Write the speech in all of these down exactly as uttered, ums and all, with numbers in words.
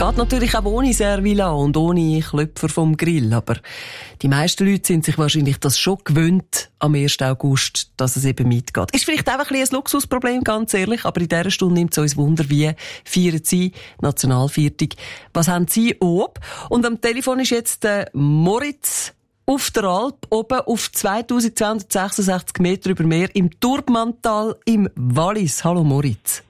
Geht natürlich auch ohne Servila und ohne Klöpfer vom Grill, aber die meisten Leute sind sich wahrscheinlich das schon gewöhnt am ersten August, dass es eben mitgeht. Ist vielleicht auch ein bisschen ein Luxusproblem, ganz ehrlich, aber in dieser Stunde nimmt es uns Wunder, wie feiern Sie Nationalviertel? Was haben Sie oben? Und am Telefon ist jetzt der Moritz auf der Alp, oben auf zweitausendzweihundertsechsundsechzig Meter über Meer im Turbantal im Wallis. Hallo Moritz.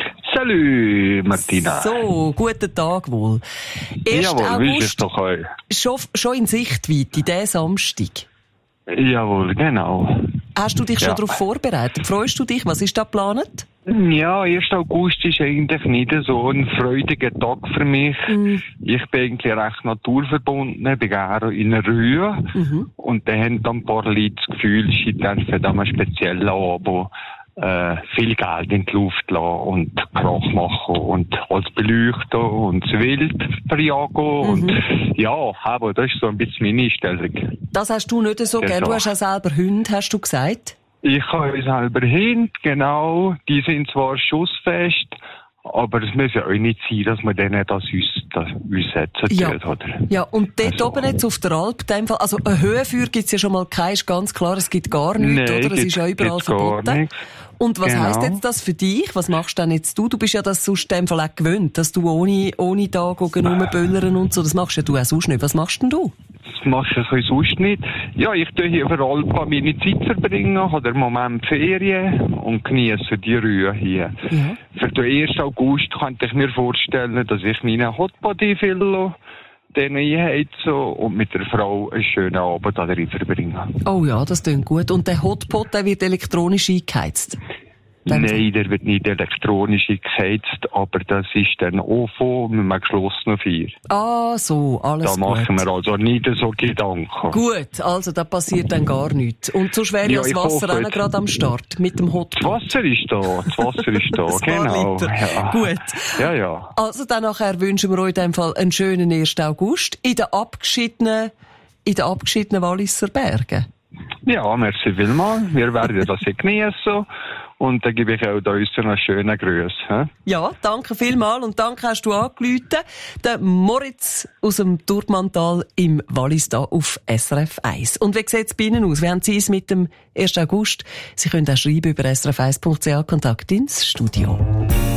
Salut, Martina. So, guten Tag wohl. Jawohl, wie ist es doch euch? Schon, schon in Sichtweite, diesen Samstag. Jawohl, genau. Hast du dich schon Ja. darauf vorbereitet? Freust du dich? Was ist da geplant? Ja, erster August ist eigentlich nicht so ein freudiger Tag für mich. Mm. Ich bin eigentlich recht naturverbunden, bin gerne in der Rühe. Mhm. Und dann haben dann ein paar Leute das Gefühl, sie dürfen da mal speziell Abo äh, viel Geld in die Luft lassen und Krach machen und alles beleuchten und das Wild verjagen. Mhm. Und ja, aber das ist so ein bisschen meine Einstellung. Das hast du nicht so Ja, gern. Du doch. hast auch selber Hunde, hast du gesagt? Ich habe selber Hunde, genau. Die sind zwar schussfest, aber es muss ja auch nicht sein, dass man denen das uns, das aussetzen Ja. tut, oder? Ja, und dort Also- oben jetzt auf der Alp, in dem Fall, also eine Höhenfeuer gibt's ja schon mal keine, ist ganz klar, es gibt gar nichts, Nein, oder? Es ist ja gibt- überall gibt's gar verboten. nichts. Und was Genau. heisst jetzt das für dich? Was machst denn jetzt du? Du bist ja das sonst in dem Fall auch gewöhnt, dass du ohne, ohne da gehen, rumböllern und so. Das machst ja du auch sonst nicht. Was machst denn du? Das mache ich auch sonst nicht. Ja, ich tue hier auf der Alp meine Zeit verbringen, habe im Moment Ferien und genieße die Ruhe hier. Ja. Für den ersten August könnte ich mir vorstellen, dass ich meine Hotbody will, den einheizen und mit der Frau einen schönen Abend da drin verbringen. Oh ja, das klingt gut. Und der Hotpot, der wird elektronisch eingeheizt? Dann- Nein, der wird nicht elektronisch eingeheizt, aber das ist dann O V O mit einem geschlossenen Feuer. Ah, so, alles Da machen gut. wir also nicht so Gedanken. Gut, also da passiert dann gar nichts. Und so schwer ja Ja, das ich Wasser hoffe auch noch jetzt. gerade am Start mit dem Das Hotpot. Wasser ist da, das Wasser ist da, Ein paar genau. Liter. Ja. Gut. Ja, ja. Also dann nachher wünschen wir euch in dem Fall einen schönen ersten August in den abgeschiedenen, in den abgeschiedenen Walliser Bergen. Ja, merci vielmals. Wir werden das hier genießen. Und dann gebe ich auch da uns einen schönen Gruß. hä? Ja, danke vielmals und danke hast du angerufen. Der Moritz aus dem Turbantal im Wallis da auf S R F eins. Und wie sieht es bei Ihnen aus? Wie haben Sie es mit dem ersten August? Sie können auch schreiben über s r f eins punkt c h, Kontakt ins Studio.